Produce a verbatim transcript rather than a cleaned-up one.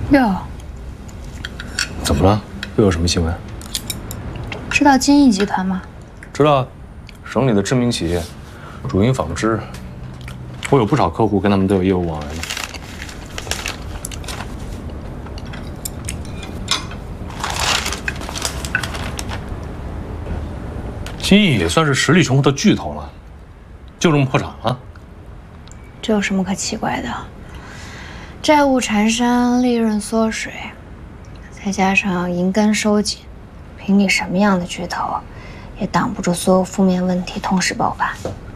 哟， 怎么了？又有什么新闻？ 知道金益集团吗？ 知道，省里的知名企业，主营纺织。我有不少客户跟他们都有业务往来呢。金益也算是实力雄厚的巨头了，就这么破产了？ 这有什么可奇怪的？债务缠身，利润缩水，再加上银根收紧，凭你什么样的巨头，也挡不住所有负面问题同时爆发。